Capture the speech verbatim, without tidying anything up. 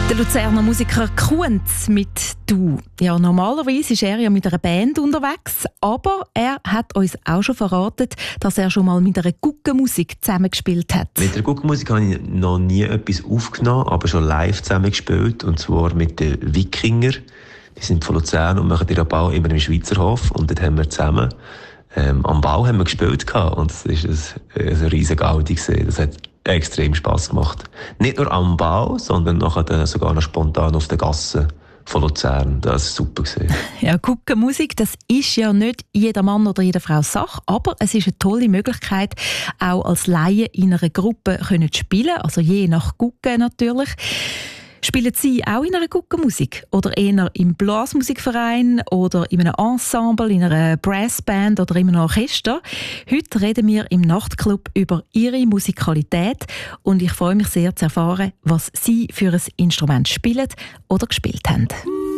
Der Luzerner Musiker Kunz mit «Du». Ja, normalerweise ist er ja mit einer Band unterwegs, aber er hat uns auch schon verraten, dass er schon mal mit einer Guggenmusik zusammengespielt hat. Mit der Guggenmusik habe ich noch nie etwas aufgenommen, aber schon live zusammengespielt, und zwar mit den Wikinger. Die sind von Luzern und machen ihren Bau immer im Schweizerhof, und dort haben wir zusammen ähm, am Bau haben wir gespielt gehabt, und es ist ein, ein riesen Gaudi gewesen. Das hat extrem Spass gemacht. Nicht nur am Bau, sondern nachher sogar noch spontan auf der Gasse von Luzern. Das war super gewesen. Ja, Guggenmusik, das ist ja nicht jeder Mann oder jede Frau Sache, aber es ist eine tolle Möglichkeit, auch als Laie in einer Gruppe können zu spielen, also je nach Guggen natürlich. Spielen Sie auch in einer Guggenmusik? Oder eher im Blasmusikverein oder in einem Ensemble, in einer Brassband oder in einem Orchester? Heute reden wir im Nachtclub über Ihre Musikalität und ich freue mich sehr zu erfahren, was Sie für ein Instrument spielen oder gespielt haben.